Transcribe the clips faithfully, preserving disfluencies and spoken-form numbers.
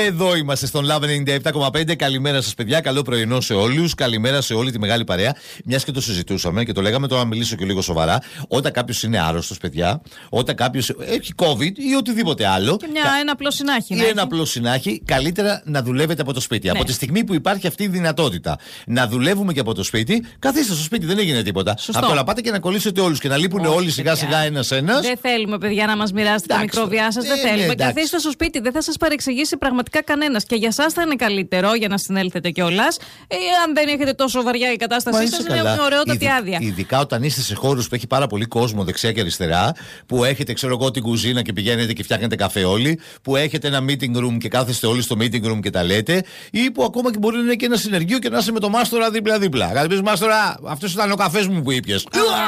Εδώ είμαστε στον Love ενενήντα επτά κόμμα πέντε. Καλημέρα σας, παιδιά. Καλό πρωινό σε όλους. Καλημέρα σε όλη τη μεγάλη παρέα. Μιας και το συζητούσαμε και το λέγαμε, τώρα να μιλήσω και λίγο σοβαρά. Όταν κάποιος είναι άρρωστος, παιδιά, όταν κάποιος έχει COVID ή οτιδήποτε άλλο. Και μια, κα... ένα απλό συνάχη. Ή ένα απλό συνάχη, καλύτερα να δουλεύετε από το σπίτι. Ναι. Από τη στιγμή που υπάρχει αυτή η δυνατότητα να δουλεύουμε και από το σπίτι, καθίστε στο σπίτι, δεν έγινε τίποτα. Σωστό. Από να πάτε και να κολλήσετε όλους και να λείπουν όλοι σιγά-σιγά ένας-ένας. Δεν θέλουμε, παιδιά, να μας μοιράσετε τα μικρόβια σας. Δεν θέλουμε. Καθίστε στο σπίτι, δεν θα σας παρεξηγήσει πραγματικά κανένας. Και για εσάς θα είναι καλύτερο για να συνέλθετε κιόλας. Ε, αν δεν έχετε τόσο βαριά η κατάστασή σας, είναι μια ωραιότατη Ειδι, άδεια. Ειδικά όταν είστε σε χώρους που έχει πάρα πολύ κόσμο δεξιά και αριστερά, που έχετε, ξέρω εγώ, την κουζίνα και πηγαίνετε και φτιάχνετε καφέ όλοι, που έχετε ένα meeting room και κάθεστε όλοι στο meeting room και τα λέτε, ή που ακόμα και μπορεί να είναι και ένα συνεργείο και να είσαι με το μάστορα δίπλα-δίπλα. Δηλαδή, πει μάστορα, αυτό ήταν ο καφές μου που ήπιες.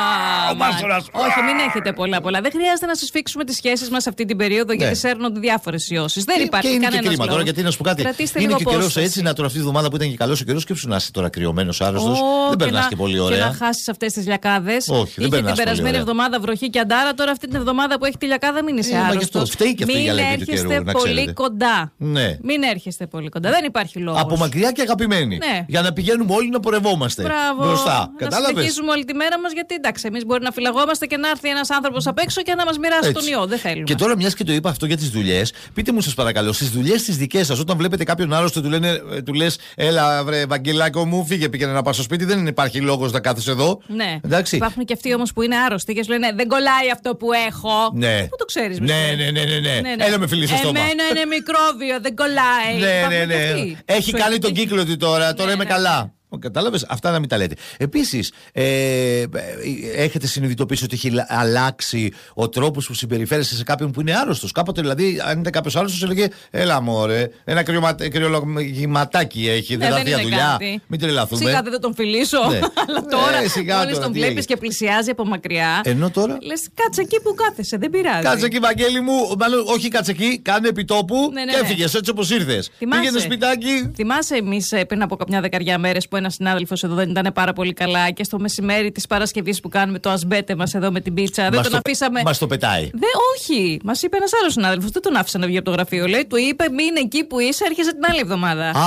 Ο μάστορας. Όχι, μην έχετε πολλά πολλά. Δεν χρειάζεται να συσφίξουμε τις σχέσεις μας αυτή την περίοδο, γιατί σέρνονται διάφορες ιώσεις. Δεν υπάρχει κανένας λόγος. Και είναι και κρίμα τώρα, γιατί να σου πω κάτι. Κρατήστε είναι και καιρό έτσι, να τώρα αυτή τη βδομάδα που ήταν και καλός ο καιρός και να είσαι τώρα κρυωμένος, άρρωστος. Δεν περνάς και πολύ ωραία. Και να χάσεις αυτές τις λιακάδες. Όχι, δεν περνάς. Την περασμένη εβδομάδα βροχή και αντάρα, τώρα αυτή την εβδομάδα που έχει τη λιακάδα μην είσαι άρρωστος. Φταίει και αυτή η Μην έρχεστε πολύ κοντά. Μην έρχεστε πολύ κοντά. Δεν υπάρχει λόγος. Από μακριά και αγαπημένοι. Για να πηγαίνουμε όλοι να πορευόμαστε. Μπροστά. Να συνεχίζουμε όλη τη μέρα μας, γιατί εντάξει, εμείς μπορεί να φυλαγόμαστε και να έρθει ένας άνθρωπος απ' έξω και να μας μοιράσει τον ιό. Δεν θέλουμε. Και τώρα, μιας και το είπα αυτό για τις δουλειές, πείτε μου σας παρακαλώ, στις δουλειές τις δικές σας, όταν βλέπετε κάποιον άρρωστο, του, λένε, του λες, έλα βρε Βαγγελάκο μου, φύγε πήγαινε να πας στο σπίτι, δεν υπάρχει λόγος να κάθεσαι εδώ. Ναι. Εντάξει. Υπάρχουν και αυτοί όμως που είναι άρρωστοι και σου λένε δεν κολλάει αυτό που έχω. Ναι. Πού το ξέρεις, ναι, ναι, ναι, ναι, ναι, ναι. Έλα με φίλη στο στόμα. Εμένα είναι μικρόβιο, δεν κολλάει. Ναι, ναι, ναι. Έχει κάνει τον κύκλο του τώρα, τώρα είμαι καλά. Κατάλαβες, αυτά να μην τα λέτε. Επίσης, ε, έχετε συνειδητοποιήσει ότι έχει αλλάξει ο τρόπος που συμπεριφέρεσαι σε κάποιον που είναι άρρωστος. Κάποτε, δηλαδή, αν ήταν κάποιος άρρωστος, έλεγε έλα μωρέ, ένα κρυολογηματάκι έχει, δεν θα δει δουλειά. Μην τρελαθούμε. Σιγά δεν θα τον φιλήσω. Ναι. Αλλά τώρα, μόλις τον βλέπεις και πλησιάζει από μακριά. Ενώ τώρα. Λες, κάτσε εκεί που κάθεσαι, δεν πειράζει. Κάτσε εκεί, Βαγγέλη μου, μάλλον όχι κάτσε εκεί, κάνε επιτόπου ναι, ναι, ναι. και έφυγες έτσι όπως ήρθες. Πήγαινε σπιτάκι. Θυμάσαι εμείς πριν από καμιά δεκαριά μέρες που ένας συνάδελφος εδώ δεν ήταν πάρα πολύ καλά και στο μεσημέρι της Παρασκευής που κάνουμε το ασμπέτε μας εδώ με την πίτσα, μας δεν τον το, αφήσαμε. Μας το πετάει. Δε, όχι. Μας είπε ένας άλλος συνάδελφος, δεν τον άφησε να βγει από το γραφείο. Λέει, του είπε, μείνε εκεί που είσαι, έρχεσαι την άλλη εβδομάδα. Α,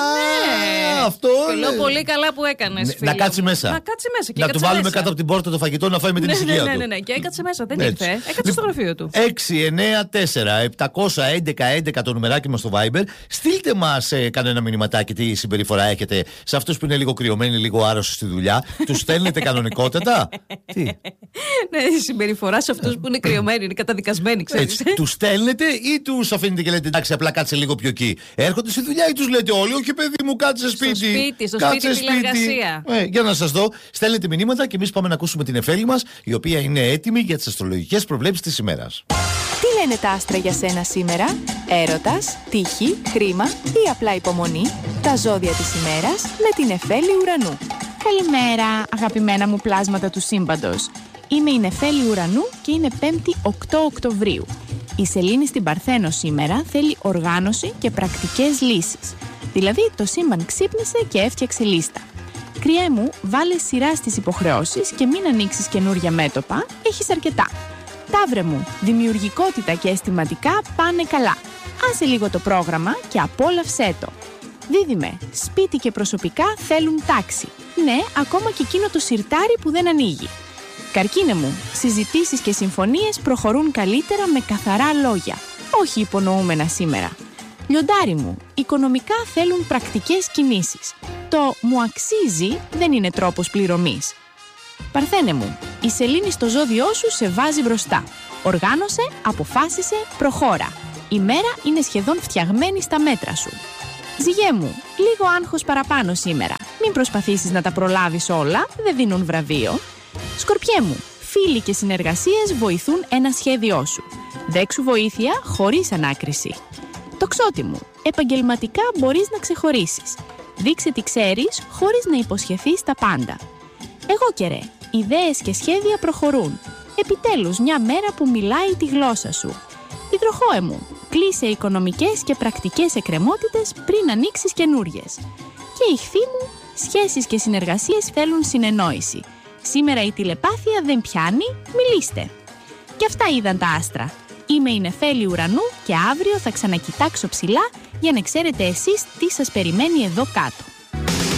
ναι. Αυτό είναι. Λέω πολύ καλά που έκανες. Ναι, να κάτσει μέσα. Να κάτσει μέσα. Και να του βάλουμε μέσα. κάτω από την πόρτα το φαγητό να φάει με την ναι, ησυχία ναι, του. Ναι, ναι, και έκατσε μέσα. Δεν ήρθε. Έκατσε στο γραφείο του. έξι εννιά τέσσερα επτακόσια έντεκα έντεκα το νουμεράκι μας στο Viber. Στείλτε μας ε, κανένα μηνυματάκι τι συμπεριφορά έχετε σε αυτούς που είναι λίγο κρυωμένοι, λίγο άρρωστοι στη δουλειά. Τους στέλνετε κανονικότατα. Τι. Ναι, η συμπεριφορά σε αυτούς που είναι κρυωμένοι, είναι καταδικασμένοι, ξέρεις. Τους στέλνετε ή τους αφήνετε και λέτε εντάξει, απλά κάτσε λίγο πιο εκεί. Έρχονται στη δουλειά ή τους λέτε όλοι, όχι παιδί μου, κάτσε σπίτι. Στο σπίτι, στο σπίτι, τηλεργασία. Ε, για να σας δω, στέλνετε μηνύματα και εμείς πάμε να ακούσουμε την Εφέλη μας, η οποία είναι έτοιμη για τις αστρολογικές προβλέψεις της ημέρας. Τι λένε τα άστρα για σένα σήμερα? Έρωτας, τύχη, χρήμα ή απλά υπομονή? Τα ζώδια της ημέρας με την Εφέλη Ουρανού. Καλημέρα, αγαπημένα μου πλάσματα του σύμπαντος. Είμαι η Νεφέλη Ουρανού και είναι πέμπτη οκτώ Οκτωβρίου. Η σελήνη στην Παρθένο σήμερα θέλει οργάνωση και πρακτικές λύσεις. Δηλαδή το σύμπαν ξύπνησε και έφτιαξε λίστα. Κριέ μου, βάλε σειρά στις υποχρεώσεις και μην ανοίξεις καινούρια μέτωπα, έχεις αρκετά. Ταύρε μου, δημιουργικότητα και αισθηματικά πάνε καλά. Άσε λίγο το πρόγραμμα και απόλαυσέ το. Δίδυμε, σπίτι και προσωπικά θέλουν τάξη. Ναι, ακόμα και εκείνο το σιρτάρι που δεν ανοίγει. Καρκίνε μου, συζητήσεις και συμφωνίες προχωρούν καλύτερα με καθαρά λόγια. Όχι υπονοούμενα σήμερα. Λιοντάρι μου, οικονομικά θέλουν πρακτικές κινήσεις. Το «μου αξίζει» δεν είναι τρόπος πληρωμής. Παρθένε μου, η σελήνη στο ζώδιό σου σε βάζει μπροστά. Οργάνωσε, αποφάσισε, προχώρα. Η μέρα είναι σχεδόν φτιαγμένη στα μέτρα σου. Ζυγέ μου, λίγο άγχος παραπάνω σήμερα. Μην προσπαθήσεις να τα προλάβεις όλα, δεν δίνουν βραβείο. Σκορπιέ μου, φίλοι και συνεργασίες βοηθούν ένα σχέδιό σου. Δέξου βοήθεια χωρίς ανάκριση. Τοξότη μου, επαγγελματικά μπορείς να ξεχωρίσεις. Δείξε τι ξέρεις χωρίς να υποσχεθείς τα πάντα. Εγώ και ρε, ιδέες και σχέδια προχωρούν. Επιτέλους μια μέρα που μιλάει τη γλώσσα σου. Υδροχόε μου, κλείσε οικονομικές και πρακτικές εκκρεμότητες πριν ανοίξεις καινούριες. Και Ιχθύ μου, σχέσεις και συνεργασίες θέλουν συνεννόηση. Σήμερα η τηλεπάθεια δεν πιάνει, μιλήστε. Και αυτά είδαν τα άστρα. Είμαι η Νεφέλη Ουρανού και αύριο θα ξανακοιτάξω ψηλά για να ξέρετε εσείς τι σας περιμένει εδώ κάτω.